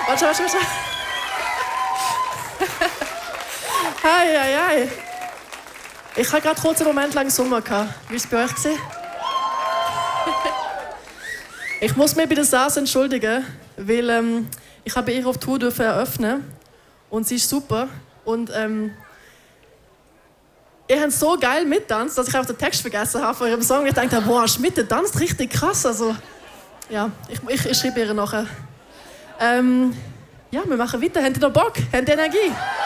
Warte. Hi. Ich hatte gerade kurz einen Moment lang Sommer. Wie war es bei euch? Ich muss mich bei der Sars entschuldigen, weil ich habe ihr auf Tour eröffnen und sie ist super. Und ihr habt so geil mittanzt, dass ich auch den Text vergessen habe von ihrem Song. Ich dachte, boah, Schmidt tanzt richtig krass. Also, ja, ich schreibe ihr nachher. Ja, wir machen weiter. Habt ihr noch Bock? Habt ihr Energie?